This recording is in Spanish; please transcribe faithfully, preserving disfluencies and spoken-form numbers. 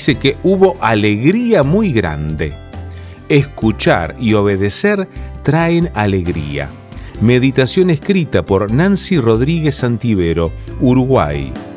dice que hubo alegría muy grande. Escuchar y obedecer traen alegría. Meditación escrita por Nancy Rodríguez Santivero, Uruguay.